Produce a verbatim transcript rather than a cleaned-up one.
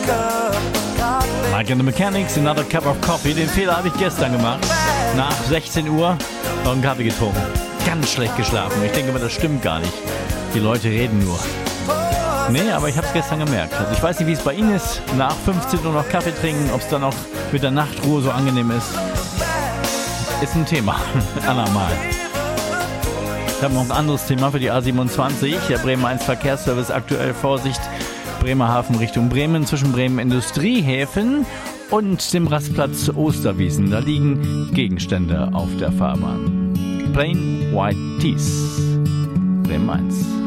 Mike and the Mechanics, Another Cup of Coffee. Den Fehler habe ich gestern gemacht. Nach sechzehn Uhr noch einen Kaffee getrunken. Ganz schlecht geschlafen. Ich denke mal, das stimmt gar nicht. Die Leute reden nur. Nee, aber ich habe es gestern gemerkt. Also ich weiß nicht, wie es bei Ihnen ist. Nach fünfzehn Uhr noch Kaffee trinken, ob es dann auch mit der Nachtruhe so angenehm ist. Ist ein Thema. Andermal. Ich habe noch ein anderes Thema für die A siebenundzwanzig. Der Bremer eins Verkehrsservice, aktuell Vorsicht. Bremerhaven Richtung Bremen, zwischen Bremen Industriehäfen und dem Rastplatz Osterwiesen. Da liegen Gegenstände auf der Fahrbahn. Plain White Tees. Bremen eins.